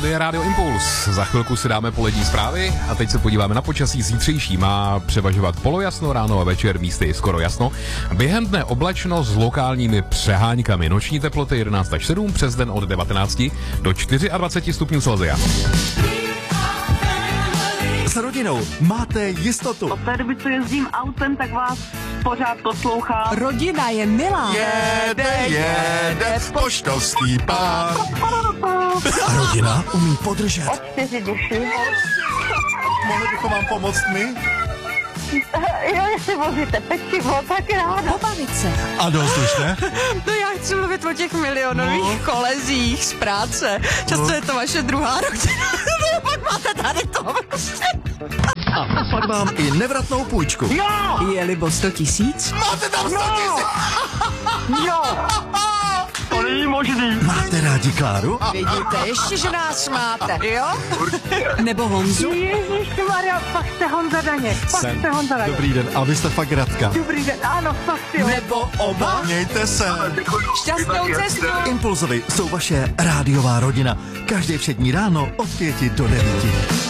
Tady je Rádio Impuls. Za chvilku si dáme polední zprávy a teď se podíváme na počasí. Zítřejší má převažovat polojasno, ráno a večer místy skoro jasno. Během dne oblačno s lokálními přeháňkami. Noční teploty 11 až 7, přes den od 19 do 24 stupňů Celsia. S rodinou máte jistotu. Od té doby, co jezdím autem, tak vás pořád poslouchám. Rodina je milá. Jede poštovský pár. A rodina umí podržet. Od 4 duši. Mohli bychom vám pomoct my? Jo, jestli vozíte pečivo, tak ráda. Pobavit se. A dost už, ne? No já chci mluvit o těch milionových kolezích z práce. Často je to vaše druhá rodina. Pak máte tady to prostě. A pak vám i nevratnou půjčku. Jo! Je libo 100 000? Máte tam 100 000? Jo! To není možný. Máte rádi Kláru? Vidíte, ještě, že nás máte, jo? Nebo Honzu? Ježišmarja, fakt jste Honza Daněk. Fakt jste Honza Daněk. Dobrý den, a vy jste fakt Radka. Dobrý den, ano, fakt jo. Nebo oba? Mějte se. Šťastnou cestu. Impulzovi jsou vaše rádiová rodina. Každé všední ráno od 5 do 9.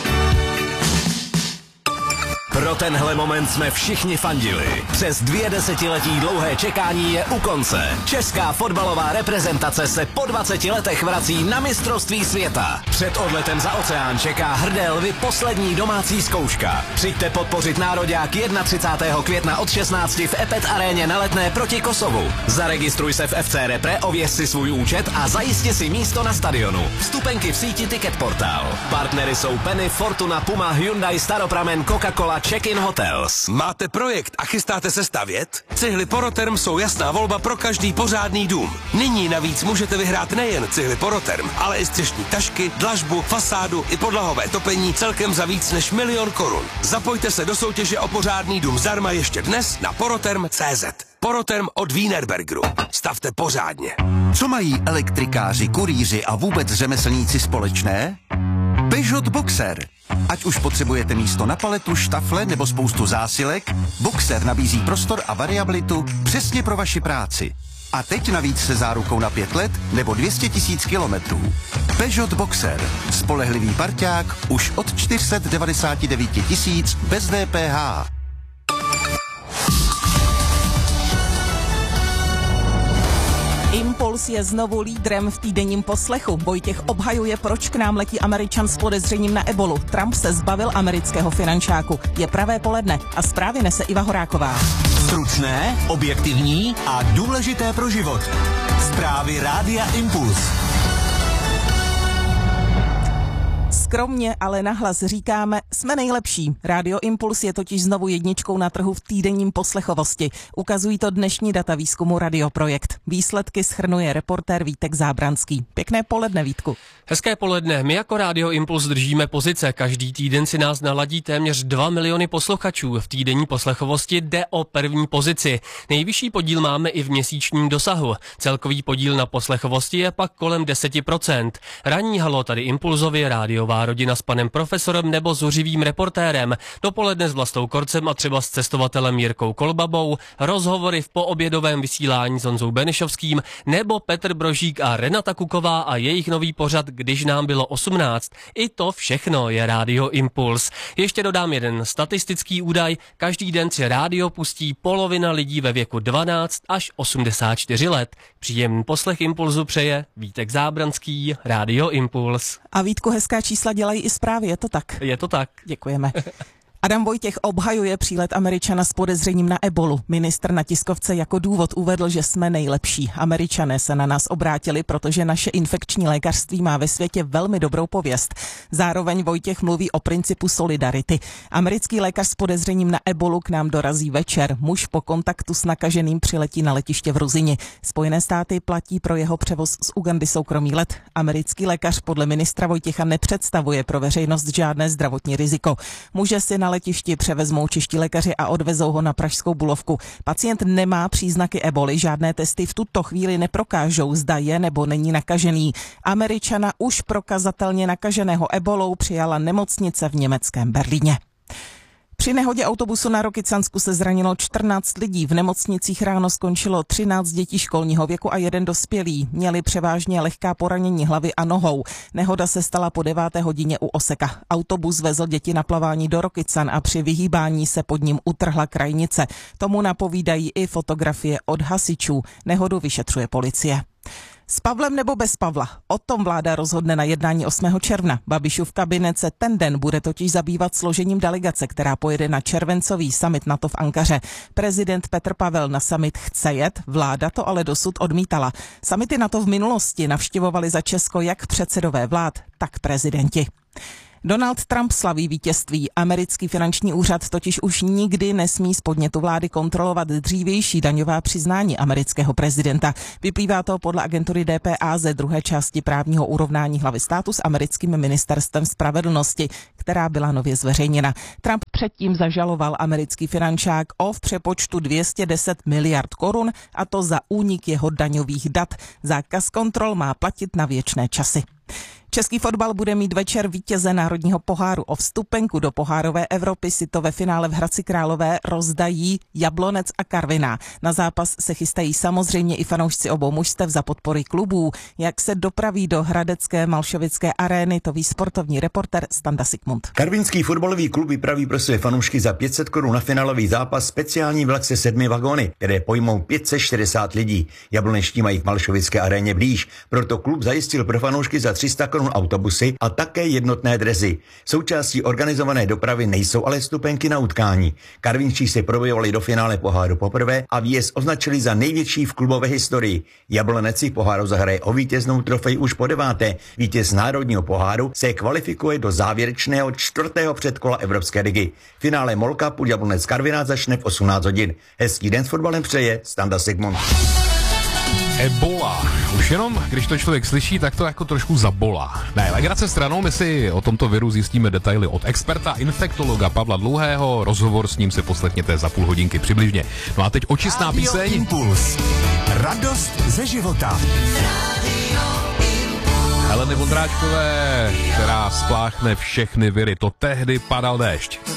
Pro tenhle moment jsme všichni fandili. Přes 2 desetiletí dlouhé čekání je u konce. Česká fotbalová reprezentace se po 20 letech vrací na mistrovství světa. Před odletem za oceán čeká hrdé lvy poslední domácí zkouška. Přijďte podpořit nároďák 31. května od 16 v Epet aréně na Letné proti Kosovu. Zaregistruj se v FC Repre, ověř si svůj účet a zajisти si místo na stadionu. Vstupenky v síti Ticket Portal. Partnery jsou Penny, Fortuna, Puma, Hyundai, Staropramen, Coca-Cola, Check-in Hotels. Máte projekt a chystáte se stavět? Cihly Poroterm jsou jasná volba pro každý pořádný dům. Nyní navíc můžete vyhrát nejen cihly Poroterm, ale i střešní tašky, dlažbu, fasádu i podlahové topení celkem za víc než 1 000 000 korun. Zapojte se do soutěže o pořádný dům zdarma ještě dnes na poroterm.cz. Poroterm od Wienerbergeru. Stavte pořádně. Co mají elektrikáři, kurýři a vůbec řemeslníci společné? Peugeot Boxer. Ať už potřebujete místo na paletu, štafle nebo spoustu zásilek, Boxer nabízí prostor a variabilitu přesně pro vaši práci. A teď navíc se zárukou na 5 let nebo 200 000 kilometrů. Peugeot Boxer. Spolehlivý parťák už od 499 000 bez DPH. Impuls je znovu lídrem v týdenním poslechu. Vojtěch obhajuje, proč k nám letí Američan s podezřením na ebolu. Trump se zbavil amerického finančáku. Je pravé poledne a zprávy nese Iva Horáková. Stručné, objektivní a důležité pro život. Zprávy Rádia Impuls. Skromně, ale nahlas říkáme, jsme nejlepší. Rádio Impuls je totiž znovu jedničkou na trhu v týdenním poslechovosti. Ukazují to dnešní data výzkumu Radioprojekt. Výsledky shrnuje reportér Vítek Zábranský. Pěkné poledne, Vítku. Hezké poledne. My jako Rádio Impuls držíme pozice. Každý týden si nás naladí téměř 2 miliony posluchačů. V týdenní poslechovosti jde o první pozici. Nejvyšší podíl máme i v měsíčním dosahu. Celkový podíl na poslechovosti je pak kolem 10%. Ranní halo tady Impulzově rádiová rodina s panem profesorem nebo zuřivým reportérem, dopoledne s Vlastou Korcem a třeba s cestovatelem Jirkou Kolbabou, rozhovory v poobědovém vysílání s Honzou Benišovským nebo Petr Brožík a Renata Kuková a jejich nový pořad Když nám bylo 18. I to všechno je Rádio Impuls. Ještě dodám jeden statistický údaj. Každý den si rádio pustí polovina lidí ve věku 12 až 84 let. Příjemný poslech Impulzu přeje Vítek Zábranský, Rádio Impuls. A Vítku, hezká čísla dělají i zprávy, je to tak? Je to tak. Děkujeme. Adam Vojtěch obhajuje přílet Američana s podezřením na ebolu. Ministr na tiskovce jako důvod uvedl, že jsme nejlepší. Američané se na nás obrátili, protože naše infekční lékařství má ve světě velmi dobrou pověst. Zároveň Vojtěch mluví o principu solidarity. Americký lékař s podezřením na ebolu k nám dorazí večer. Muž po kontaktu s nakaženým přiletí na letiště v Ruzini. Spojené státy platí pro jeho převoz z Ugandy soukromý let. Americký lékař podle ministra Vojtěcha nepředstavuje pro veřejnost žádné zdravotní riziko. Muže si na letišti převezmou čeští lékaři a odvezou ho na pražskou Bulovku. Pacient nemá příznaky eboli, žádné testy v tuto chvíli neprokážou, zda je nebo není nakažený. Američana už prokazatelně nakaženého ebolou přijala nemocnice v německém Berlíně. Při nehodě autobusu na Rokycansku se zranilo 14 lidí. V nemocnicích ráno skončilo 13 dětí školního věku a 1 dospělý. Měli převážně lehká poranění hlavy a nohou. Nehoda se stala po 9. hodině u Oseka. Autobus vezl děti na plavání do Rokycan a při vyhýbání se pod ním utrhla krajnice. Tomu napovídají i fotografie od hasičů. Nehodu vyšetřuje policie. S Pavlem nebo bez Pavla? O tom vláda rozhodne na jednání 8. června. Babišův kabinet se ten den bude totiž zabývat složením delegace, která pojede na červencový summit NATO v Ankaře. Prezident Petr Pavel na summit chce jet, vláda to ale dosud odmítala. Summity NATO v minulosti navštěvovali za Česko jak předsedové vlád, tak prezidenti. Donald Trump slaví vítězství. Americký finanční úřad totiž už nikdy nesmí z podnětu vlády kontrolovat dřívější daňová přiznání amerického prezidenta. Vyplývá to podle agentury DPA ze druhé části právního urovnání hlavy státu s americkým ministerstvem spravedlnosti, která byla nově zveřejněna. Trump předtím zažaloval americký finančák o v přepočtu 210 miliard korun, a to za únik jeho daňových dat. Zákaz kontrol má platit na věčné časy. Český fotbal bude mít večer vítěze národního poháru. O vstupenku do pohárové Evropy si to ve finále v Hradci Králové rozdají Jablonec a Karviná. Na zápas se chystají samozřejmě i fanoušci obou mužstev za podpory klubů. Jak se dopraví do hradecké Malšovické arény, to ví sportovní reporter Standa Sigmund. Karvinský fotbalový klub vypraví pro své fanoušky za 500 korun na finálový zápas speciální vlak se 7 vagóny, které pojmou 560 lidí. Jablonečtí mají k Malšovické aréně blíž, proto klub zajistil pro fanoušky za 300 korun autobusy a také jednotné dresy. Součástí organizované dopravy nejsou ale vstupenky na utkání. Karvinčí se probojovali do finále poháru poprvé a výjezd označili za největší v klubové historii. Jablonec si v poháru zahraje o vítěznou trofej už po 9. Vítěz národního poháru se kvalifikuje do závěrečného 4. předkola Evropské ligy. Finále MOL Cupu Jablonec Karviná začne v 18 hodin. Hezký den s fotbalem přeje Standa Sigmund. Ebola. Už jenom, když to člověk slyší, tak to jako trošku zabolá. Ne, legrace stranou, my si o tomto viru zjistíme detaily od experta, infektologa Pavla Dlouhého. Rozhovor s ním si poslechněte za půl hodinky přibližně. No a teď očistná píseň. Impuls. Radost ze života. Heleny Vondráčkové, která spláchne všechny viry. To tehdy padal déšť.